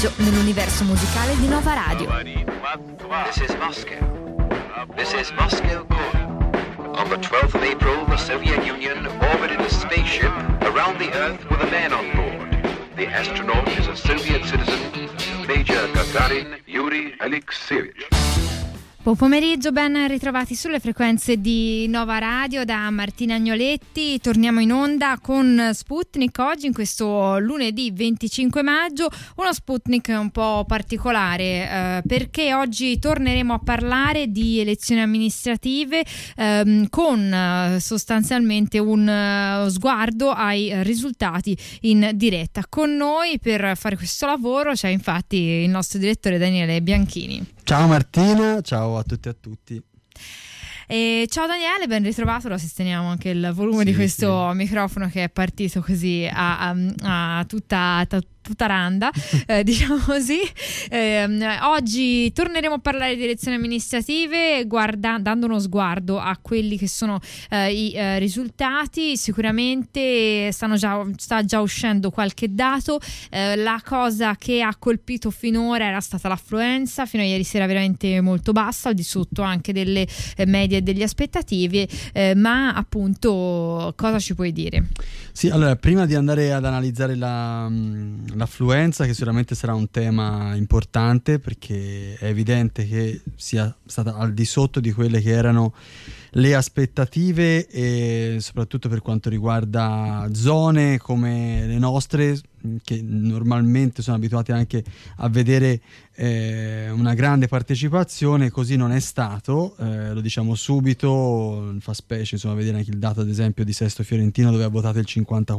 Nell'universo musicale di Nova Radio. This is Moscow. This is Moscow calling. On the 12th of April, the Soviet Union orbited a spaceship around the Earth with a man on board. The astronaut is a Soviet citizen, Major Gagarin Yuri Alexeyevich. Buon pomeriggio, ben ritrovati sulle frequenze di Nova Radio da Martina Agnoletti. Torniamo in onda con Sputnik oggi, in questo lunedì 25 maggio, uno Sputnik un po' particolare perché oggi torneremo a parlare di elezioni amministrative con sostanzialmente un sguardo ai risultati in diretta. Con noi per fare questo lavoro c'è infatti il nostro direttore Daniele Bianchini. Ciao Martina, ciao a tutti e a tutti. Ciao Daniele, ben ritrovato. Lo sosteniamo anche il volume di questo microfono che è partito così a tutta randa, diciamo così. Oggi torneremo a parlare di elezioni amministrative dando uno sguardo a quelli che sono i risultati. Sicuramente sta già uscendo qualche dato. La cosa che ha colpito finora era stata l'affluenza, fino a ieri sera veramente molto bassa, al di sotto anche delle medie e delle aspettative, ma appunto cosa ci puoi dire? Sì, allora prima di andare ad analizzare l'affluenza, che sicuramente sarà un tema importante perché è evidente che sia stata al di sotto di quelle che erano le aspettative, e soprattutto per quanto riguarda zone come le nostre, che normalmente sono abituati anche a vedere una grande partecipazione. Così non è stato, lo diciamo subito. Fa specie insomma vedere anche il dato ad esempio di Sesto Fiorentino, dove ha votato il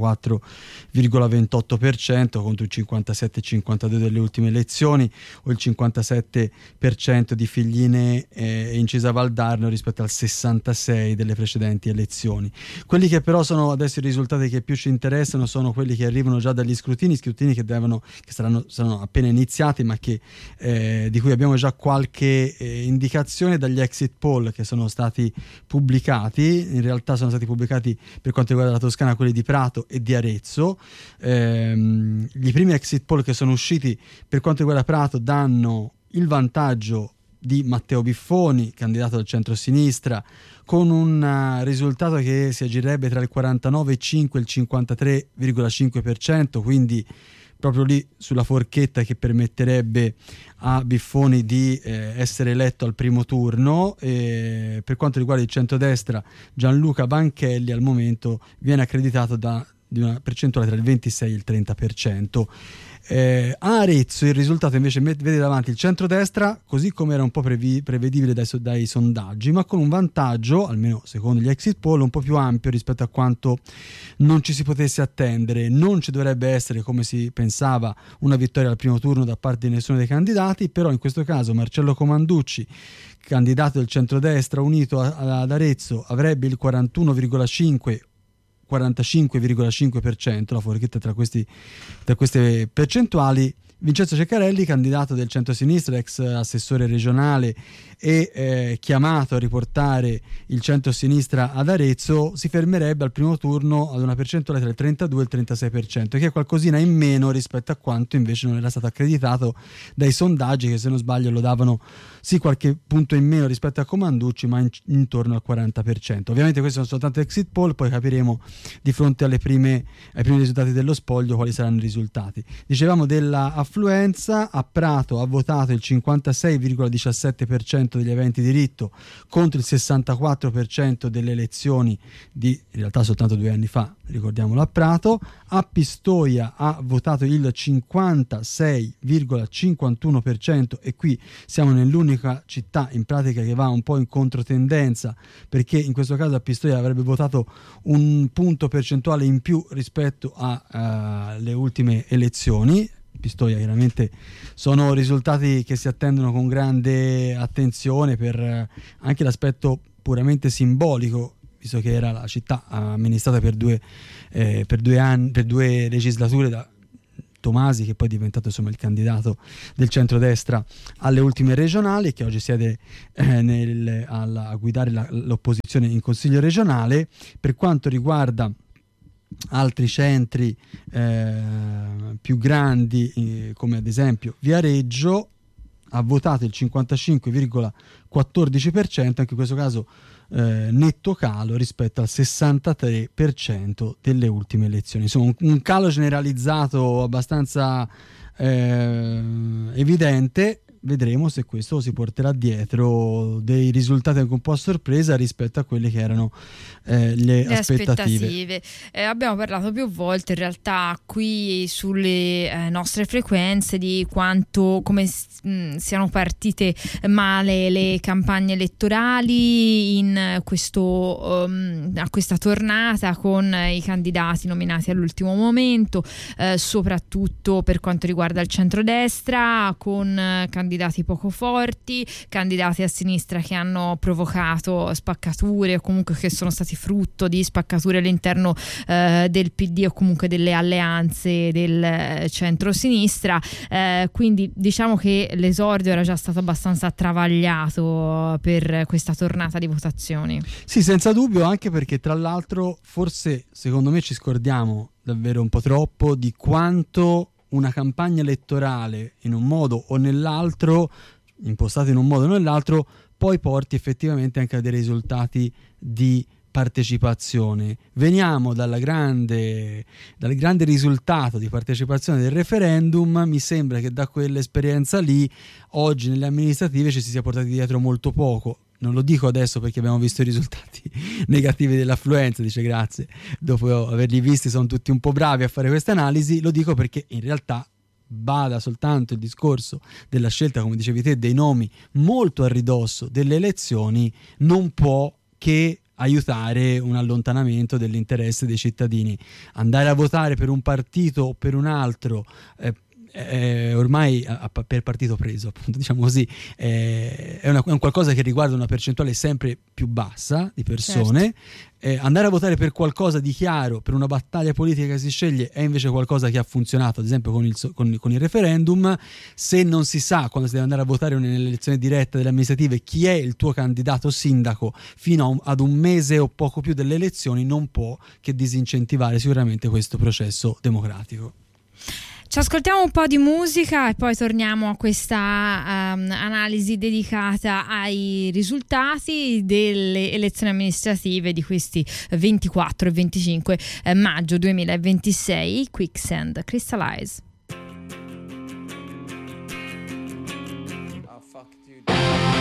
54,28% contro il 57,52% delle ultime elezioni, o il 57% di Figline e Incisa Valdarno rispetto al 66% delle precedenti elezioni. Quelli che però sono adesso i risultati che più ci interessano sono quelli che arrivano già dagli scrutini che saranno appena iniziati, ma che di cui abbiamo già qualche indicazione dagli exit poll che sono stati pubblicati. In realtà sono stati pubblicati, per quanto riguarda la Toscana, quelli di Prato e di Arezzo. I primi exit poll che sono usciti per quanto riguarda Prato danno il vantaggio di Matteo Biffoni, candidato del centro-sinistra, con un risultato che si aggirerebbe tra il 49,5% e il 53,5%, quindi proprio lì sulla forchetta che permetterebbe a Biffoni di essere eletto al primo turno. Per quanto riguarda il centrodestra, Gianluca Banchelli al momento viene accreditato di una percentuale tra il 26 e il 30%. A Arezzo il risultato invece vede davanti il centrodestra, così come era un po' prevedibile dai sondaggi, ma con un vantaggio, almeno secondo gli exit poll, un po' più ampio rispetto a quanto non ci si potesse attendere. Non ci dovrebbe essere, come si pensava, una vittoria al primo turno da parte di nessuno dei candidati, però in questo caso Marcello Comanducci, candidato del centrodestra unito ad Arezzo, avrebbe il 45,5%, la forchetta tra queste percentuali. Vincenzo Ceccarelli, candidato del centro-sinistra, ex assessore regionale e chiamato a riportare il centro-sinistra ad Arezzo, si fermerebbe al primo turno ad una percentuale tra il 32 e il 36%, che è qualcosina in meno rispetto a quanto invece non era stato accreditato dai sondaggi, che se non sbaglio lo davano sì qualche punto in meno rispetto a Comanducci, ma intorno al 40%. Ovviamente questi sono soltanto exit poll, poi capiremo di fronte ai primi risultati dello spoglio quali saranno i risultati. Dicevamo della affluenza. A Prato ha votato il 56,17% degli aventi diritto contro il 64% delle elezioni di in realtà soltanto 2 anni fa, ricordiamolo, a Prato. A Pistoia ha votato il 56,51%, e qui siamo nell'unica città in pratica che va un po' in controtendenza, perché in questo caso a Pistoia avrebbe votato un punto percentuale in più rispetto alle ultime elezioni. Pistoia chiaramente sono risultati che si attendono con grande attenzione per anche l'aspetto puramente simbolico, visto che era la città amministrata per due legislature da Tomasi, che poi è diventato insomma il candidato del centrodestra alle ultime regionali e che oggi siede a guidare l'opposizione in consiglio regionale. Per quanto riguarda altri centri più grandi, come ad esempio Viareggio, ha votato il 55,14%, anche in questo caso netto calo rispetto al 63% delle ultime elezioni. Insomma, un calo generalizzato abbastanza evidente. Vedremo se questo si porterà dietro dei risultati anche un po' a sorpresa rispetto a quelle che erano le aspettative. Abbiamo parlato più volte in realtà qui sulle nostre frequenze di come siano partite male le campagne elettorali a questa tornata, con i candidati nominati all'ultimo momento, soprattutto per quanto riguarda il centrodestra, con candidati poco forti, candidati a sinistra che hanno provocato spaccature o comunque che sono stati frutto di spaccature all'interno del PD o comunque delle alleanze del centro-sinistra, quindi diciamo che l'esordio era già stato abbastanza travagliato per questa tornata di votazioni. Sì, senza dubbio, anche perché tra l'altro forse secondo me ci scordiamo davvero un po' troppo di quanto una campagna elettorale in un modo o nell'altro, impostata in un modo o nell'altro, poi porti effettivamente anche a dei risultati di partecipazione. Veniamo dal grande risultato di partecipazione del referendum. Mi sembra che da quell'esperienza lì oggi nelle amministrative ci si sia portati dietro molto poco. Non lo dico adesso perché abbiamo visto i risultati negativi dell'affluenza, dice Grazie, dopo averli visti sono tutti un po' bravi a fare questa analisi. Lo dico perché in realtà bada soltanto il discorso della scelta, come dicevi te, dei nomi molto a ridosso delle elezioni, non può che aiutare un allontanamento dell'interesse dei cittadini. Andare a votare per un partito o per un altro ormai per partito preso, appunto, diciamo così, è un qualcosa che riguarda una percentuale sempre più bassa di persone. Certo. Andare a votare per qualcosa di chiaro, per una battaglia politica che si sceglie, è invece qualcosa che ha funzionato, ad esempio con il referendum. Se non si sa, quando si deve andare a votare nell'elezione diretta delle amministrative, chi è il tuo candidato sindaco fino ad un mese o poco più delle elezioni, non può che disincentivare sicuramente questo processo democratico. Ci ascoltiamo un po' di musica e poi torniamo a questa analisi dedicata ai risultati delle elezioni amministrative di questi 24 e 25 maggio 2026. Quicksand, Crystallize.